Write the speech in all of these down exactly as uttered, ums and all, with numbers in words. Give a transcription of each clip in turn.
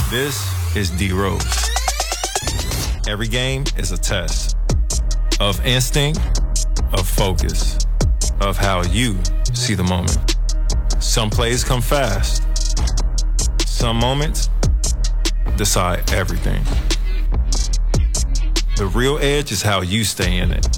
This is D Rose. Every game is a test of instinct, of focus, of how you see the moment. Some plays come fast. Some moments decide everything. The real edge is how you stay in it.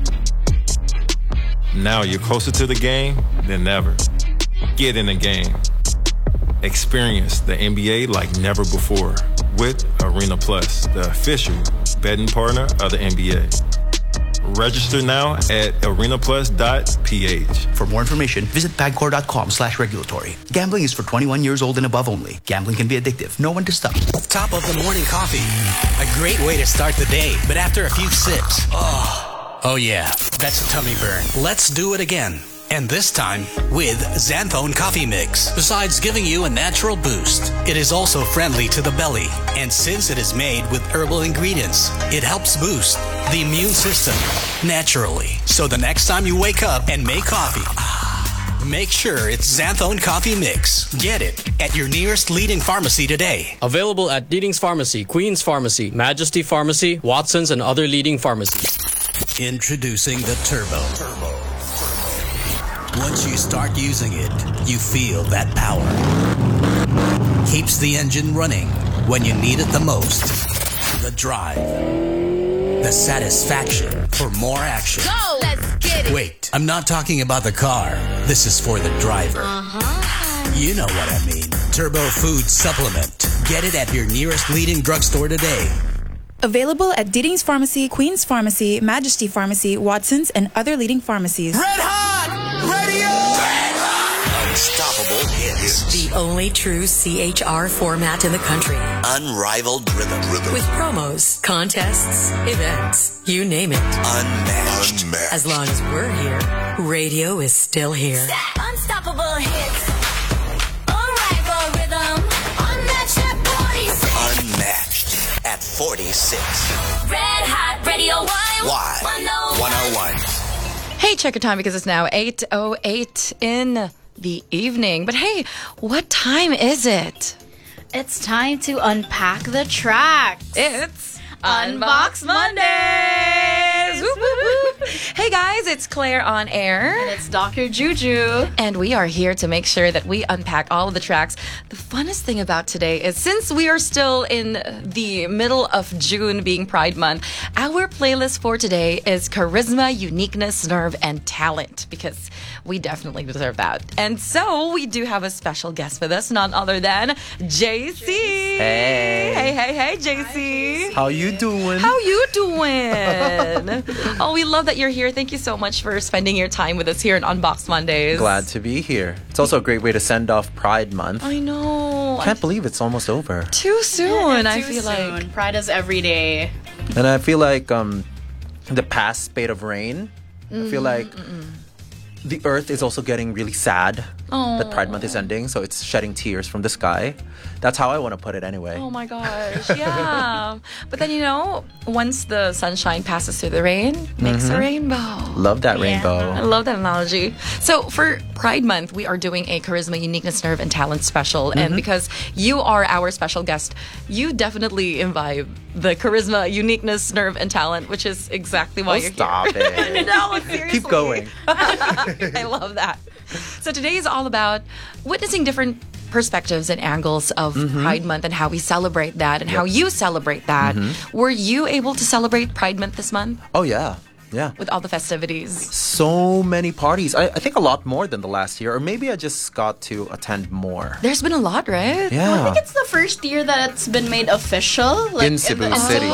Now you're closer to the game than ever. Get in the game. Experience the N B A like never before with Arena Plus, the official betting partner of the N B A. Register now at arena plus dot p h. For more information, visit pagcor.com slash regulatory. Gambling is for twenty-one years old and above only. Gambling can be addictive. Know when to stop. Top of the morning coffee. A great way to start the day. But after a few sips, oh, oh yeah, that's a tummy burn. Let's do it again. And this time with Xanthone Coffee Mix. Besides giving you a natural boost, it is also friendly to the belly. And since it is made with herbal ingredients, it helps boost the immune system naturally. So the next time you wake up and make coffee, make sure it's Xanthone Coffee Mix. Get it at your nearest leading pharmacy today. Available at Deedings Pharmacy, Queen's Pharmacy, Majesty Pharmacy, Watson's, and other leading pharmacies. Introducing the Turbo. Turbo. Once you start using it, you feel that power. Keeps the engine running when you need it the most. The drive. The satisfaction for more action. Go! Let's get it! Wait, I'm not talking about the car. This is for the driver. Uh-huh. You know what I mean. Turbo Food Supplement. Get it at your nearest leading drugstore today. Available at Deedings Pharmacy, Queen's Pharmacy, Majesty Pharmacy, Watson's, and other leading pharmacies. Red Hot Radio! Red Hot! Unstoppable hits. The only true C H R format in the country. Unrivaled rhythm. rhythm. With promos, contests, events, you name it. Unmatched. Unmatched. As long as we're here, radio is still here. Unstoppable hits. Unrivaled rhythm. Unmatched at forty-six. Unmatched at forty-six. Red Hot Radio one. Y one oh one. Hey, check your time because it's now eight oh eight in the evening. But hey, what time is it? It's time to unpack the tracks. It's Unbox Mondays! Whoop, whoop, whoop. Hey guys, it's Claire on air. And it's Doctor Juju. And we are here to make sure that we unpack all of the tracks. The funnest thing about today is since we are still in the middle of June being Pride Month, our playlist for today is Charisma, Uniqueness, Nerve, and Talent, because we definitely deserve that. And so we do have a special guest with us, none other than J C. Hey. Hey, hey, hey, J C. How you doing? How you doing? Oh, we love that you're here. Thank you so much for spending your time with us here on Unbox Mondays. Glad to be here. It's also a great way to send off Pride Month. I know. Can't I believe it's almost over. Too soon, yeah, I too feel soon. like. Pride is every day. And I feel like um, the past spate of rain, mm, I feel like mm-mm. the earth is also getting really sad oh. that Pride Month is ending, so it's shedding tears from the sky. That's how I want to put it anyway. Oh my gosh, yeah. But then, you know, once the sunshine passes through the rain, makes mm-hmm. a rainbow. Love that yeah. rainbow. I love that analogy. So for Pride Month, we are doing a Charisma, Uniqueness, Nerve, and Talent special. Mm-hmm. And because you are our special guest, you definitely imbibe the Charisma, Uniqueness, Nerve, and Talent, which is exactly why oh, you're stop here. Stop it. No, seriously. Keep going. I love that. So today is all about witnessing different perspectives and angles of mm-hmm. Pride Month and how we celebrate that and yep. how you celebrate that. Mm-hmm. Were you able to celebrate Pride Month this month? Oh, yeah. Yeah. With all the festivities. So many parties. I, I think a lot more than the last year. Or maybe I just got to attend more. There's been a lot, right? Yeah. Well, I think it's the first year that it's been made official. Like, in Cebu in the, City.